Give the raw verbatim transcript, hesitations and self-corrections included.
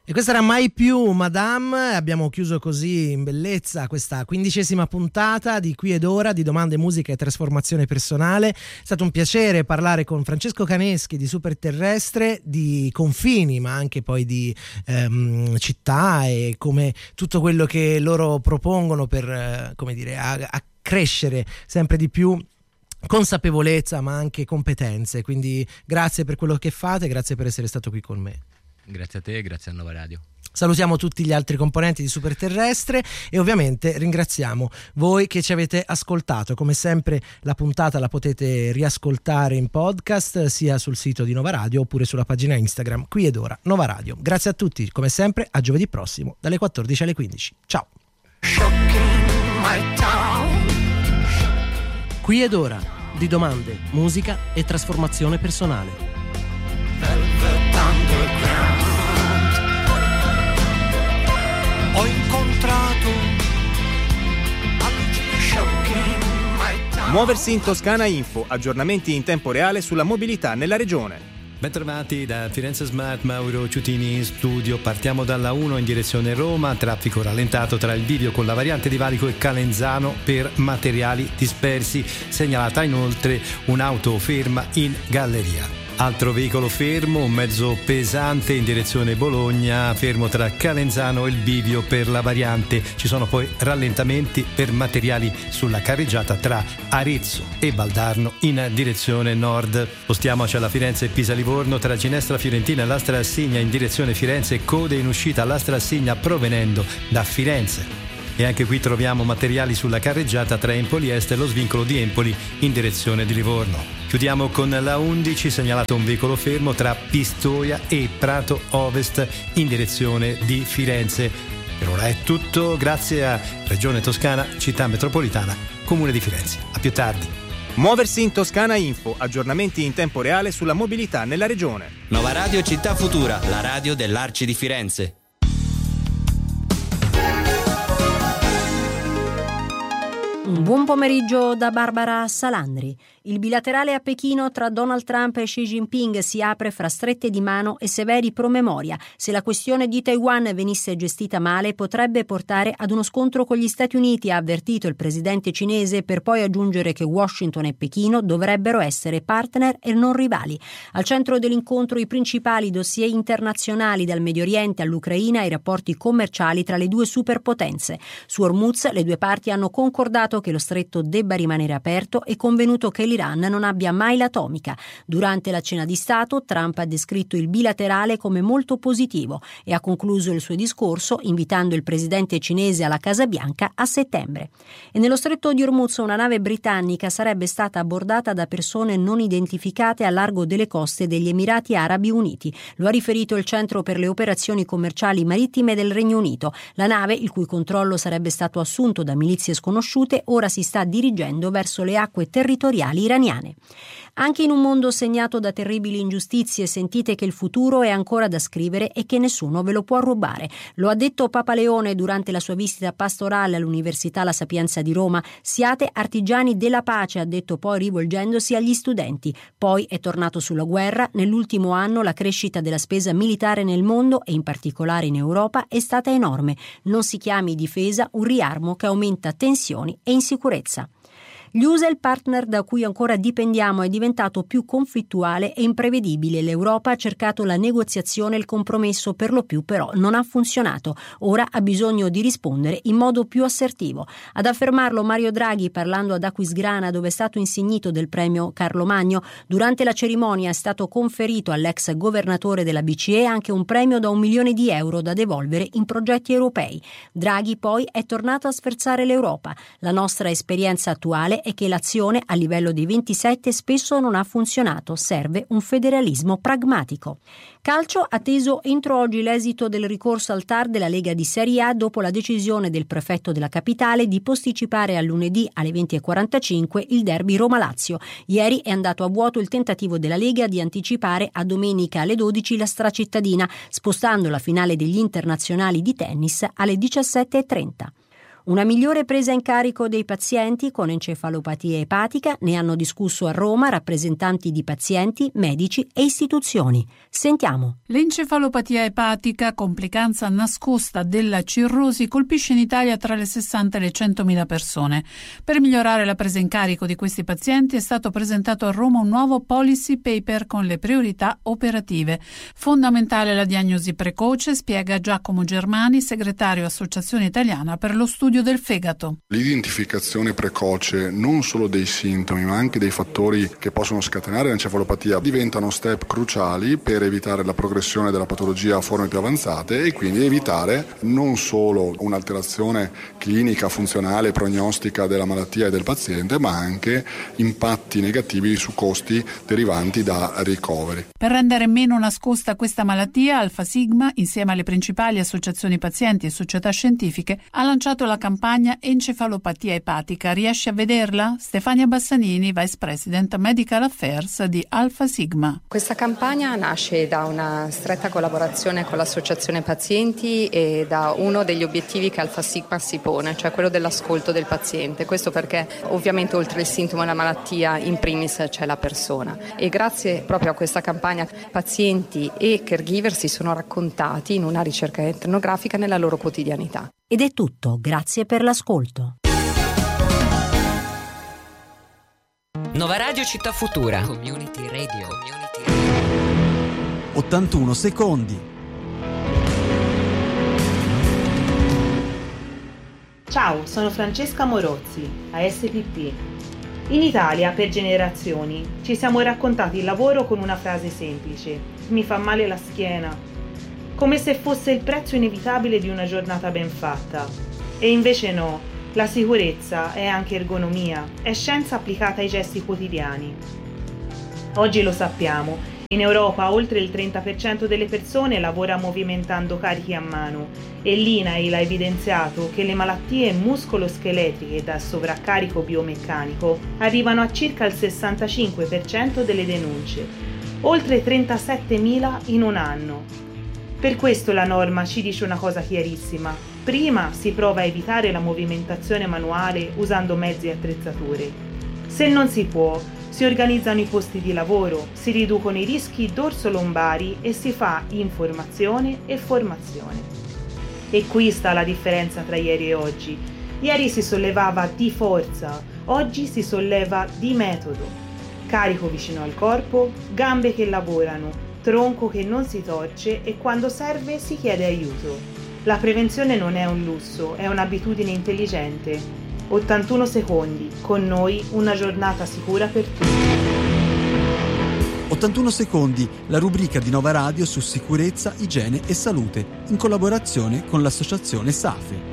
E questa era Mai più Madame. Abbiamo chiuso così in bellezza questa quindicesima puntata di Qui ed Ora, di Domande, Musica e Trasformazione Personale. È stato un piacere parlare con Francesco Caneschi di Superterrestre, di confini ma anche poi di ehm, città e come tutto quello che loro propongono per eh, come dire a, a crescere sempre di più consapevolezza ma anche competenze. Quindi grazie per quello che fate, grazie per essere stato qui con me. Grazie a te e grazie a Nova Radio. Salutiamo tutti gli altri componenti di Superterrestre e ovviamente ringraziamo voi che ci avete ascoltato. Come sempre la puntata la potete riascoltare in podcast sia sul sito di Nova Radio oppure sulla pagina Instagram Qui ed Ora Nova Radio. Grazie a tutti, come sempre a giovedì prossimo dalle quattordici alle quindici. Ciao. Qui ed Ora, di domande, musica e trasformazione personale. Ho incontrato Muoversi in Toscana Info, aggiornamenti in tempo reale sulla mobilità nella regione. Bentrovati da Firenze Smart, Mauro Ciutini in studio. Partiamo dalla uno in direzione Roma, traffico rallentato tra il bivio con la variante di Valico e Calenzano per materiali dispersi, segnalata inoltre un'auto ferma in galleria. Altro veicolo fermo, un mezzo pesante in direzione Bologna, fermo tra Calenzano e il bivio per la variante. Ci sono poi rallentamenti per materiali sulla carreggiata tra Arezzo e Valdarno in direzione nord. Spostiamoci alla Firenze Pisa Livorno, tra Ginestra Fiorentina e Lastra Assigna in direzione Firenze, code in uscita a Lastra Assigna provenendo da Firenze. E anche qui troviamo materiali sulla carreggiata tra Empoli Est e lo svincolo di Empoli in direzione di Livorno. Chiudiamo con la undici, segnalato un veicolo fermo tra Pistoia e Prato Ovest in direzione di Firenze. Per ora è tutto, grazie a Regione Toscana, Città Metropolitana, Comune di Firenze. A più tardi. Muoversi in Toscana Info, aggiornamenti in tempo reale sulla mobilità nella regione. Nova Radio Città Futura, la radio dell'Arci di Firenze. Un buon pomeriggio da Barbara Salandri. Il bilaterale a Pechino tra Donald Trump e Xi Jinping si apre fra strette di mano e severi promemoria. Se la questione di Taiwan venisse gestita male, potrebbe portare ad uno scontro con gli Stati Uniti, ha avvertito il presidente cinese, per poi aggiungere che Washington e Pechino dovrebbero essere partner e non rivali. Al centro dell'incontro i principali dossier internazionali, dal Medio Oriente all'Ucraina ai rapporti commerciali tra le due superpotenze. Su Hormuz le due parti hanno concordato che lo stretto debba rimanere aperto e convenuto che l'Iran non abbia mai l'atomica. Durante la cena di Stato, Trump ha descritto il bilaterale come molto positivo e ha concluso il suo discorso invitando il presidente cinese alla Casa Bianca a settembre. E nello stretto di Hormuz una nave britannica sarebbe stata abbordata da persone non identificate a largo delle coste degli Emirati Arabi Uniti. Lo ha riferito il Centro per le Operazioni Commerciali Marittime del Regno Unito. La nave, il cui controllo sarebbe stato assunto da milizie sconosciute, ora si sta dirigendo verso le acque territoriali iraniane. Anche in un mondo segnato da terribili ingiustizie, sentite che il futuro è ancora da scrivere e che nessuno ve lo può rubare. Lo ha detto Papa Leone durante la sua visita pastorale all'Università La Sapienza di Roma. Siate artigiani della pace, ha detto poi rivolgendosi agli studenti. Poi è tornato sulla guerra. Nell'ultimo anno la crescita della spesa militare nel mondo e in particolare in Europa è stata enorme. Non si chiami difesa un riarmo che aumenta tensioni e insicurezza. Gli U S A, il partner da cui ancora dipendiamo, è diventato più conflittuale e imprevedibile. L'Europa ha cercato la negoziazione e il compromesso, per lo più però non ha funzionato. Ora ha bisogno di rispondere in modo più assertivo. Ad affermarlo Mario Draghi parlando ad Aquisgrana, dove è stato insignito del premio Carlo Magno. Durante la cerimonia è stato conferito all'ex governatore della B C E anche un premio da un milione di euro da devolvere in progetti europei. Draghi poi è tornato a sferzare l'Europa. La nostra esperienza attuale è che l'azione a livello dei ventisette spesso non ha funzionato, serve un federalismo pragmatico. Calcio, atteso entro oggi l'esito del ricorso al T A R della Lega di Serie A dopo la decisione del prefetto della capitale di posticipare a lunedì alle venti e quarantacinque il derby Roma-Lazio. Ieri è andato a vuoto il tentativo della Lega di anticipare a domenica alle dodici la stracittadina, spostando la finale degli internazionali di tennis alle diciassette e trenta. Una migliore presa in carico dei pazienti con encefalopatia epatica, ne hanno discusso a Roma rappresentanti di pazienti, medici e istituzioni. Sentiamo. L'encefalopatia epatica, complicanza nascosta della cirrosi, colpisce in Italia tra le sessanta e le centomila persone. Per migliorare la presa in carico di questi pazienti è stato presentato a Roma un nuovo policy paper con le priorità operative. Fondamentale la diagnosi precoce, spiega Giacomo Germani, segretario Associazione Italiana per lo Studio del fegato. L'identificazione precoce non solo dei sintomi ma anche dei fattori che possono scatenare l'encefalopatia diventano step cruciali per evitare la progressione della patologia a forme più avanzate e quindi evitare non solo un'alterazione clinica, funzionale, prognostica della malattia e del paziente, ma anche impatti negativi su costi derivanti da ricoveri. Per rendere meno nascosta questa malattia, Alfa Sigma, insieme alle principali associazioni pazienti e società scientifiche, ha lanciato la campagna Encefalopatia epatica. Riesci a vederla? Stefania Bassanini, Vice President Medical Affairs di Alfa Sigma. Questa campagna nasce da una stretta collaborazione con l'associazione pazienti e da uno degli obiettivi che Alfa Sigma si pone, cioè quello dell'ascolto del paziente. Questo perché ovviamente oltre il sintomo e la malattia in primis c'è la persona e grazie proprio a questa campagna pazienti e caregiver si sono raccontati in una ricerca etnografica nella loro quotidianità. Ed è tutto, grazie per l'ascolto. Nova Radio Città Futura. Community Radio. Community Radio. ottantuno secondi. Ciao, sono Francesca Morozzi, A S P P. In Italia, per generazioni, ci siamo raccontati il lavoro con una frase semplice: mi fa male la schiena. Come se fosse il prezzo inevitabile di una giornata ben fatta. E invece no, la sicurezza è anche ergonomia, è scienza applicata ai gesti quotidiani. Oggi lo sappiamo, in Europa oltre il trenta per cento delle persone lavora movimentando carichi a mano e l'I N A I l'ha evidenziato che le malattie muscoloscheletriche da sovraccarico biomeccanico arrivano a circa il sessantacinque per cento delle denunce, oltre trentasettemila in un anno. Per questo la norma ci dice una cosa chiarissima. Prima si prova a evitare la movimentazione manuale usando mezzi e attrezzature. Se non si può, si organizzano i posti di lavoro, si riducono i rischi dorsolombari e si fa informazione e formazione. E qui sta la differenza tra ieri e oggi. Ieri si sollevava di forza, oggi si solleva di metodo. Carico vicino al corpo, gambe che lavorano, tronco che non si torce e quando serve si chiede aiuto. La prevenzione non è un lusso, è un'abitudine intelligente. ottantuno secondi, con noi una giornata sicura per tutti. ottantuno secondi, la rubrica di Nova Radio su sicurezza, igiene e salute, in collaborazione con l'associazione SAFE.